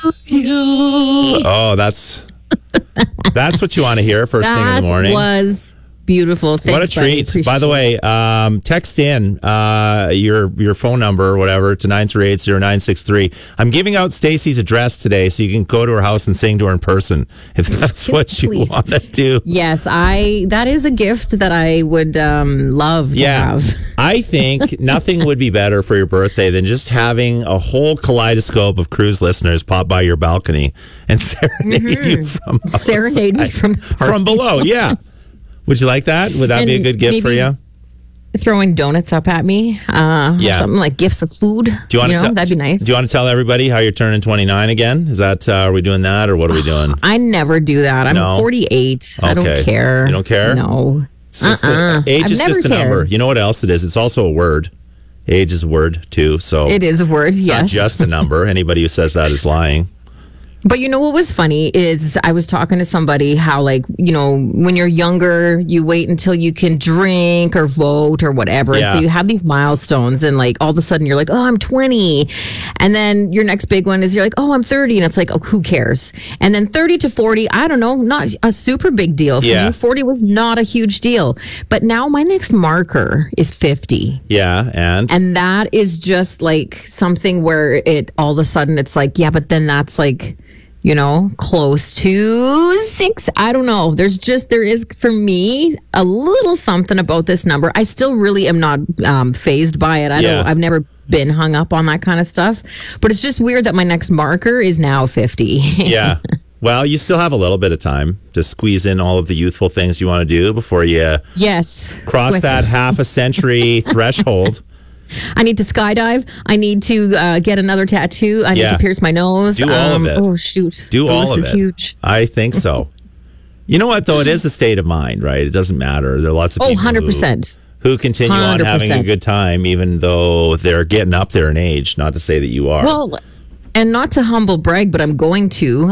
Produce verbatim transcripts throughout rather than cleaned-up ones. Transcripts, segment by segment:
you. Oh, that's that's what you want to hear first that thing in the morning. Was beautiful. Thanks, what a treat. buddy. By the way, um, text in uh, your your phone number or whatever to nine three eight zero nine six three. I'm giving out Stacey's address today so you can go to her house and sing to her in person if that's what you Please. want to do. Yes, I. That is a gift that I would um, love to Yeah. have. I think nothing would be better for your birthday than just having a whole kaleidoscope of cruise listeners pop by your balcony and serenade Mm-hmm. you from Serenade me outside. from the party. from below. Yeah. Would you like that? Would that And be a good gift for maybe you? Throwing donuts up at me. Uh, Yeah. Something like gifts of food. Do you want know, to tell, that'd be nice. Do you want to tell everybody how you're turning twenty-nine again? Is that uh, are we doing that or what are we doing? I never do that. I'm No? forty-eight. I Okay. don't care. You don't care? No. It's just a- Uh-uh. age I've is never just a cared. number. You know what else it is? It's also a word. Age is a word too. So It is a word, it's yes. not just a number. Anybody who says that is lying. But you know what was funny is I was talking to somebody how, like, you know, when you're younger, you wait until you can drink or vote or whatever. And Yeah. so you have these milestones and like all of a sudden you're like, oh, I'm twenty. And then your next big one is you're like, oh, I'm thirty. And it's like, oh, who cares? And then thirty to forty, I don't know, not a super big deal for Yeah. me. forty was not a huge deal. But now my next marker is fifty. Yeah, and And that is just like something where it all of a sudden it's like, yeah, but then that's like, you know, close to six. I don't know. There's just, there is for me a little something about this number. I still really am not um, phased by it. I Yeah. don't, I've never been hung up on that kind of stuff, but it's just weird that my next marker is now fifty. yeah. Well, you still have a little bit of time to squeeze in all of the youthful things you want to do before you Yes. cross With- that half a century threshold. I need to skydive. I need to uh, get another tattoo. I need Yeah. to pierce my nose. Do all of Um, it. Oh, shoot. Do the all list of is it. huge. I think so. You know what, though? It is a state of mind, right? It doesn't matter. There are lots of Oh, people one hundred percent. Who, who continue on one hundred having a percent. good time, even though they're getting up there in age. Not to say that you are. Well, and not to humble brag, but I'm going to.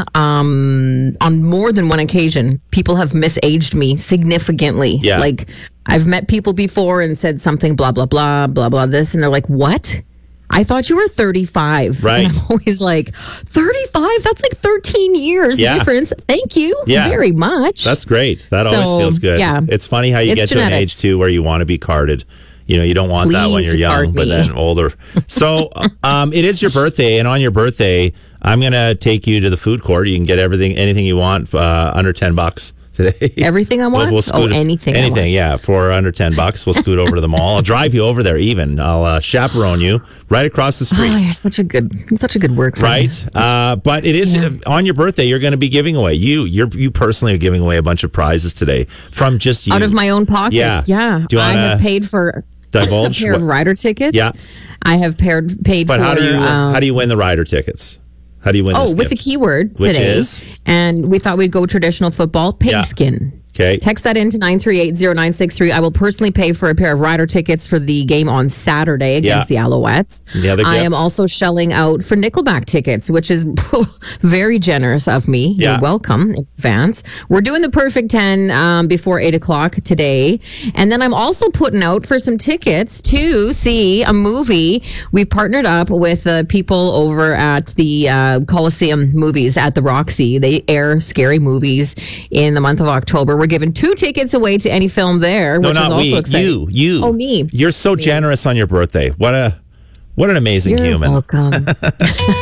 Um, on more than one occasion, people have misaged me significantly. Yeah. Like, I've met people before and said something, blah, blah, blah, blah, blah, this. And they're like, what? I thought you were thirty-five. Right. And I'm always like, thirty-five? That's like thirteen years Yeah. difference. Thank you Yeah. very much. That's great. That always So, feels good. yeah. It's funny how you It's get to an genetics. age, too, where you want to be carded. You know, you don't want that when Please you're young, card but me. then older. So um, it is your birthday, and on your birthday, I'm going to take you to the food court. You can get everything, anything you want uh, under ten bucks today. Everything I want? Oh, anything I Anything, want. yeah. For under ten bucks, we'll scoot over to the mall. I'll drive you over there even. I'll uh, chaperone you right across the street. Oh, you're such a good, such a good work for me. Right, uh, but it is on your birthday. You're going to be giving away you. You're you personally are giving away a bunch of prizes today from just you. Out of my own pocket. Yeah. Yeah. Do you I wanna have paid for divulge a pair of what- rider tickets. Yeah. I have paired, paid But for. how do you um, how do you win the rider tickets? How do you win? Oh, this with gift? the keyword Which today. is? And we thought we'd go traditional football, pigskin. Okay. Text that in to nine three eight zero nine six three. I will personally pay for a pair of rider tickets for the game on Saturday against Yeah. the Alouettes. The other I gift? am also shelling out for Nickelback tickets, which is very generous of me. Yeah. You're welcome in advance. We're doing the perfect ten um, before eight o'clock today. And then I'm also putting out for some tickets to see a movie. We partnered up with uh, people over at the uh, Coliseum Movies at the Roxy. They air scary movies in the month of October. We're giving two tickets away to any film there, No, which is not also we. exciting. You. You. Oh, me. You're so generous on your birthday. What a what an amazing You're human. welcome.